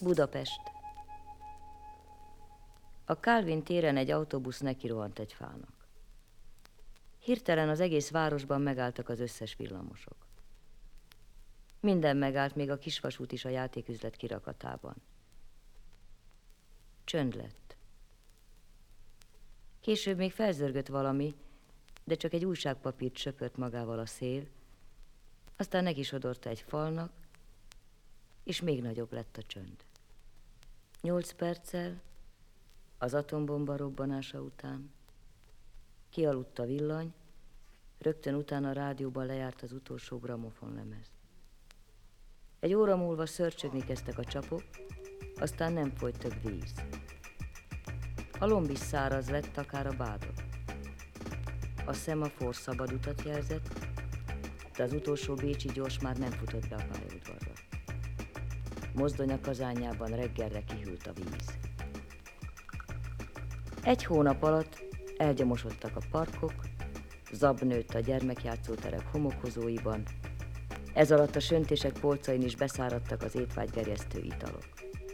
Budapest. A Kálvin téren egy autóbusz nekirohant egy fának. Hirtelen az egész városban megálltak az összes villamosok. Minden megállt, még a kisvasút is a játéküzlet kirakatában. Csönd lett. Később még felzörgött valami, de csak egy újságpapírt söpört magával a szél, aztán neki sodorta egy falnak, és még nagyobb lett a csönd. 8 perccel, az atombomba robbanása után, kialudt a villany, rögtön utána a rádióban lejárt az utolsó gramofonlemez. Egy óra múlva szörcsögni kezdtek a csapok, aztán nem folyt több víz. A lomb is száraz lett, akár a bádog. A szemafor szabad utat jelzett, de az utolsó bécsi gyors már nem futott be a pályaudvarra. Mozdonya kazánjában reggelre kihűlt a víz. 1 hónap alatt elgyomosodtak a parkok, zab nőtt a gyermekjátszóterek homokozóiban, ez alatt a söntések polcain is beszáradtak az étvágygerjesztő italok.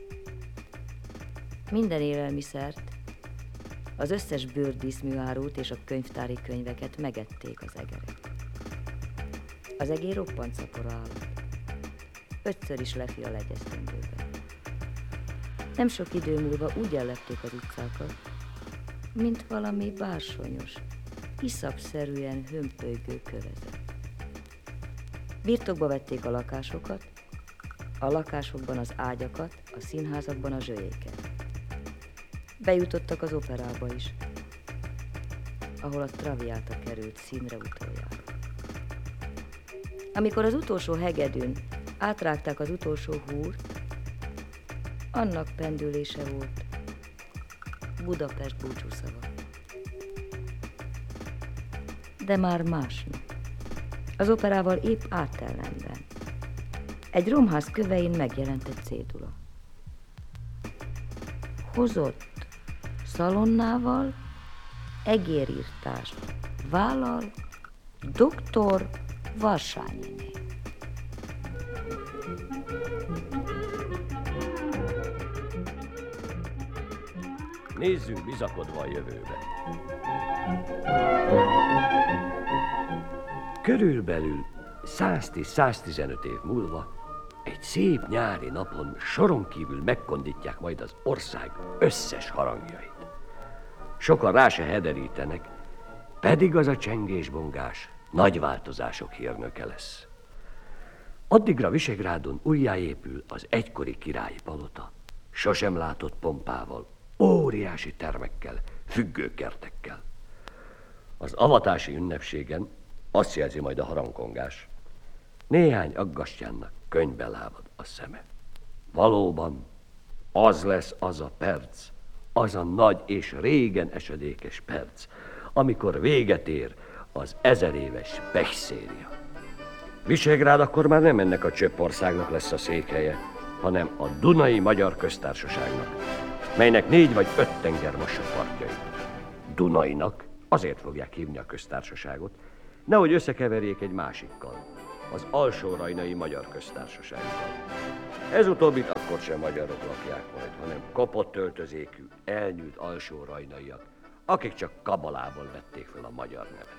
Minden élelmiszert, az összes bőrdíszműárút és a könyvtári könyveket megették az egerek. Az egér roppant szapora állat. 5-ször is lefi a legyesztendőben. Nem sok idő múlva úgy ellepték az utcákat, mint valami bársonyos, iszapszerűen hömpölygő kövezet. Birtokba vették a lakásokat, a lakásokban az ágyakat, a színházakban a zsölyéket. Bejutottak az operába is, ahol a Traviata került színre utoljára. Amikor az utolsó hegedűn átrágták az utolsó húrt, annak pendülése volt Budapest búcsúszava. De már másnap, az operával épp átellenben, egy romház kövein megjelent egy cédula. Hozott szalonnával, egérírtást vállal Dr. Varsányiné. Nézzünk bizakodva a jövőbe. Körülbelül 110-115 év múlva egy szép nyári napon soron kívül megkondítják majd az ország összes harangjait. Sokan rá se hederítenek, pedig az a csengés-bongás nagy változások hírnöke lesz. Addigra Visegrádon újjáépül az egykori királyi palota, sosem látott pompával, óriási termekkel, függőkertekkel. Az avatási ünnepségen azt jelzi majd a harangkongás: néhány aggastyánnak könnybe lábad a szeme. Valóban az lesz az a perc, az a nagy és régen esedékes perc, amikor véget ér az 1000 éves pechszéria. Visegrád akkor már nem ennek a csöppországnak lesz a székhelye, hanem a Dunai Magyar Köztársaságnak, melynek 4 vagy 5 tenger mossa partjait. Dunainak azért fogják hívni a köztársaságot, nehogy összekeverjék egy másikkal, az Alsó-Rajnai Magyar Köztársasággal. Ez utóbbit akkor sem magyarok lakják majd, hanem kopott öltözékű, elnyűlt alsó-rajnaiak, akik csak kabalából vették fel a magyar nevet.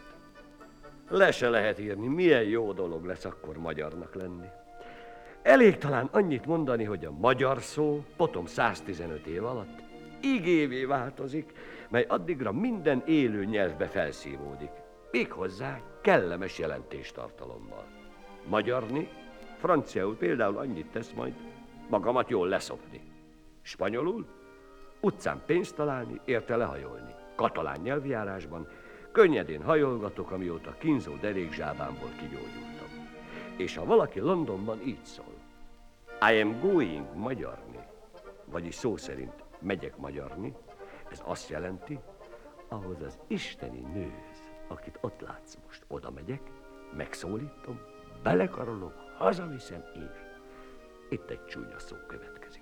Le se lehet írni, milyen jó dolog lesz akkor magyarnak lenni. Elég talán annyit mondani, hogy a magyar szó potom 115 év alatt igévé változik, mely addigra minden élő nyelvbe felszívódik, méghozzá kellemes jelentéstartalommal. Magyarni, franciául például annyit tesz majd, magamat jól leszopni. Spanyolul, utcán pénzt találni, érte lehajolni. Katalán nyelvjárásban könnyedén hajolgatok, amióta kínzó derékzsábámból kigyógyultam. És ha valaki Londonban így szól: I am going magyarni, vagyis szó szerint megyek magyarni, ez azt jelenti, ahhoz az isteni nőhöz, akit ott látsz most, oda megyek, megszólítom, belekarolok, hazaviszem, és itt egy csúnya szó következik.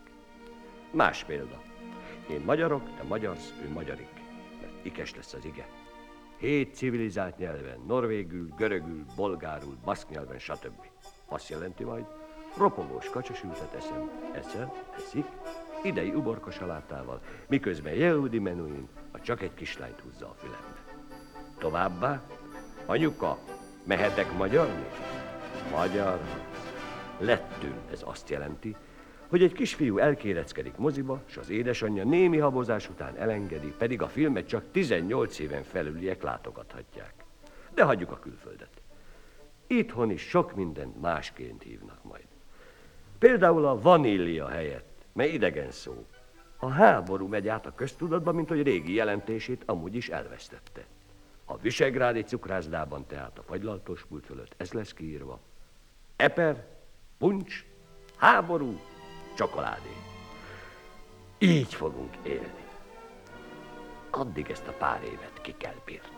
Más példa. Én magyarok, te magyarsz, ő magyarik, mert ikes lesz az ige. 7 civilizált nyelven, norvégül, görögül, bolgárul, baszk nyelven, stb. Azt jelenti majd, ropogós kacsasültet eszik, idei uborka salátával, miközben Yehudi Menuhin a csak egy kislányt húzza a fülembe. Továbbá, anyuka, mehetek magyarni? Magyar. Lettül ez azt jelenti, hogy egy kisfiú elkéreckedik moziba, s az édesanyja némi habozás után elengedi, pedig a filmet csak 18 éven felüliek látogathatják. De hagyjuk a külföldet. Itthon is sok mindent másként hívnak majd. Például a vanília helyett, mely idegen szó. A háború megy át a köztudatba, mint hogy régi jelentését amúgy is elvesztette. A visegrádi cukrászdában tehát a fagylaltos pult fölött ez lesz kiírva. Eper, puncs, háború, csokoládé. Így fogunk élni. Addig ezt a pár évet ki kell bírni.